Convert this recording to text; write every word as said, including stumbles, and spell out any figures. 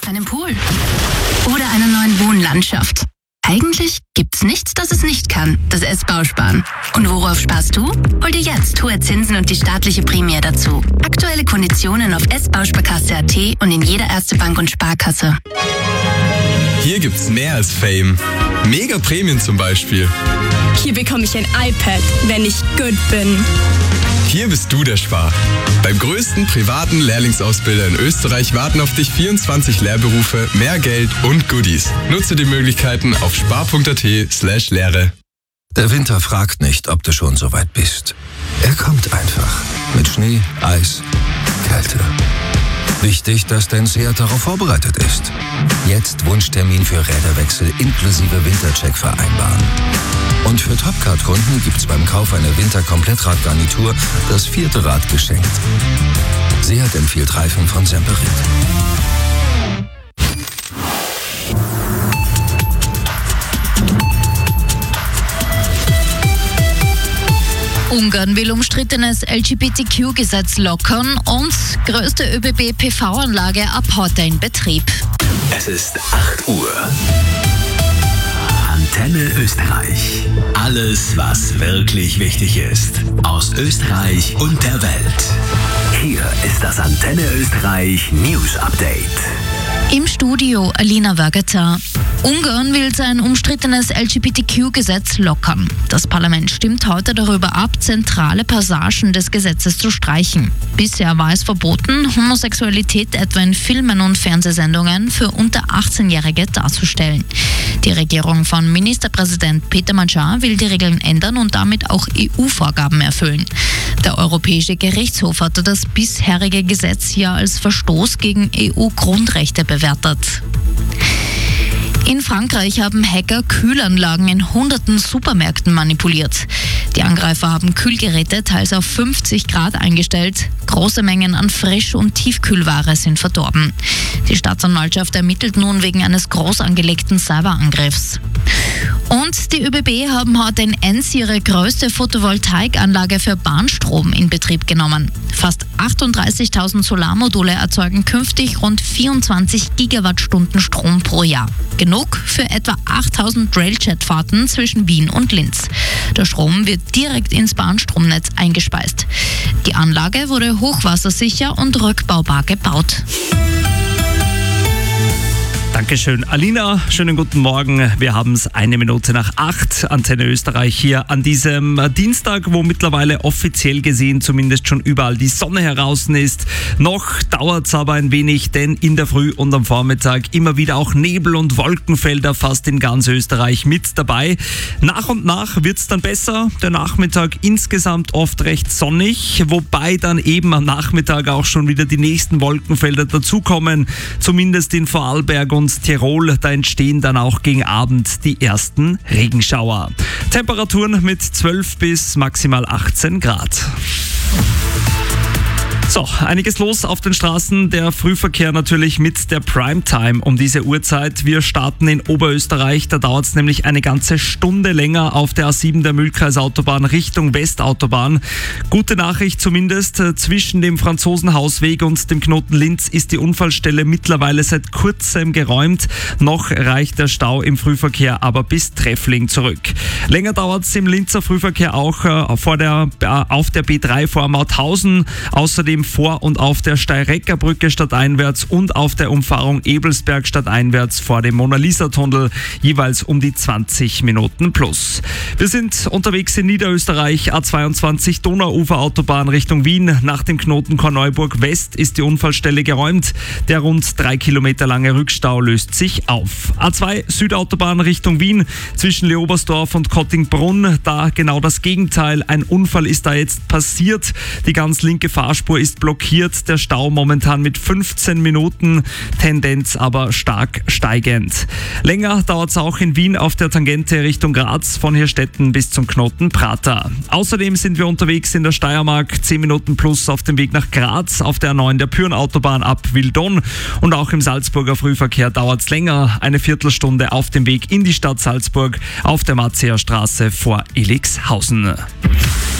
Einen Pool oder einer neuen Wohnlandschaft. Eigentlich gibt's nichts, das es nicht kann, das S-Bausparen. Und worauf sparst du? Hol dir jetzt hohe Zinsen und die staatliche Prämie dazu. Aktuelle Konditionen auf s bausparkasse punkt a t und in jeder Erste Bank und Sparkasse. Hier gibt's mehr als Fame. Mega Prämien zum Beispiel. Hier bekomme ich ein iPad, wenn ich gut bin. Hier bist du der Spar. Beim größten privaten Lehrlingsausbilder in Österreich warten auf dich vierundzwanzig Lehrberufe, mehr Geld und Goodies. Nutze die Möglichkeiten auf spar punkt a t slash Lehre. Der Winter fragt nicht, ob du schon so weit bist. Er kommt einfach. Mit Schnee, Eis, Kälte. Wichtig, dass dein Seat darauf vorbereitet ist. Jetzt Wunschtermin für Räderwechsel inklusive Wintercheck vereinbaren. Und für Topcard-Kunden gibt's beim Kauf einer Winter-Komplettradgarnitur das vierte Rad geschenkt. Seat empfiehlt Reifen von Semperit. Ungarn will umstrittenes L G B T Q-Gesetz lockern und größte ÖBB-P V-Anlage ab heute in Betrieb. Es ist acht Uhr. Antenne Österreich. Alles, was wirklich wichtig ist. Aus Österreich und der Welt. Hier ist das Antenne Österreich News Update. Im Studio Alina Wörgeter. Ungarn will sein umstrittenes L G B T Q-Gesetz lockern. Das Parlament stimmt heute darüber ab, zentrale Passagen des Gesetzes zu streichen. Bisher war es verboten, Homosexualität etwa in Filmen und Fernsehsendungen für unter achtzehnjährige darzustellen. Die Regierung von Ministerpräsident Peter Magyar will die Regeln ändern und damit auch E U-Vorgaben erfüllen. Der Europäische Gerichtshof hatte das bisherige Gesetz ja als Verstoß gegen E U-Grundrechte bewertet. In Frankreich haben Hacker Kühlanlagen in hunderten Supermärkten manipuliert. Die Angreifer haben Kühlgeräte teils auf fünfzig Grad eingestellt. Große Mengen an Frisch- und Tiefkühlware sind verdorben. Die Staatsanwaltschaft ermittelt nun wegen eines groß angelegten Cyberangriffs. Und die ÖBB haben heute in Enns ihre größte Photovoltaikanlage für Bahnstrom in Betrieb genommen. Fast achtunddreißigtausend Solarmodule erzeugen künftig rund vierundzwanzig Gigawattstunden Strom pro Jahr. Genug für etwa achttausend Railjet-Fahrten zwischen Wien und Linz. Der Strom wird direkt ins Bahnstromnetz eingespeist. Die Anlage wurde hochwassersicher und rückbaubar gebaut. Dankeschön, Alina. Schönen guten Morgen. Wir haben es eine Minute nach acht. Antenne Österreich hier an diesem Dienstag, wo mittlerweile offiziell gesehen zumindest schon überall die Sonne heraus ist. Noch dauert es aber ein wenig, denn in der Früh und am Vormittag immer wieder auch Nebel- und Wolkenfelder fast in ganz Österreich mit dabei. Nach und nach wird es dann besser. Der Nachmittag insgesamt oft recht sonnig, wobei dann eben am Nachmittag auch schon wieder die nächsten Wolkenfelder dazukommen, zumindest in Vorarlberg und Tirol, da entstehen dann auch gegen Abend die ersten Regenschauer. Temperaturen mit zwölf bis maximal achtzehn Grad. So, einiges los auf den Straßen. Der Frühverkehr natürlich mit der Primetime um diese Uhrzeit. Wir starten in Oberösterreich. Da dauert es nämlich eine ganze Stunde länger auf der A sieben der Mühlkreisautobahn Richtung Westautobahn. Gute Nachricht zumindest. Zwischen dem Franzosenhausweg und dem Knoten Linz ist die Unfallstelle mittlerweile seit kurzem geräumt. Noch reicht der Stau im Frühverkehr aber bis Treffling zurück. Länger dauert es im Linzer Frühverkehr auch äh, vor der, äh, auf der B drei vor Mauthausen. Außerdem vor und auf der Steirecker Brücke stadteinwärts und auf der Umfahrung Ebelsberg stadteinwärts vor dem Mona-Lisa-Tunnel jeweils um die zwanzig Minuten plus. Wir sind unterwegs in Niederösterreich, A zweiundzwanzig Donauuferautobahn Richtung Wien. Nach dem Knoten Korneuburg West ist die Unfallstelle geräumt. Der rund drei Kilometer lange Rückstau löst sich auf. A zwei Südautobahn Richtung Wien zwischen Leobersdorf und Kottingbrunn. Da genau das Gegenteil. Ein Unfall ist da jetzt passiert. Die ganz linke Fahrspur ist blockiert, der Stau momentan mit fünfzehn Minuten, Tendenz aber stark steigend. Länger dauert es auch in Wien auf der Tangente Richtung Graz, von Hirstetten bis zum Knoten Prater. Außerdem sind wir unterwegs in der Steiermark, zehn Minuten plus auf dem Weg nach Graz, auf der A neun der Pyrn-Autobahn ab Wildon, und auch im Salzburger Frühverkehr dauert es länger, eine Viertelstunde auf dem Weg in die Stadt Salzburg auf der Marzier Straße vor Elixhausen.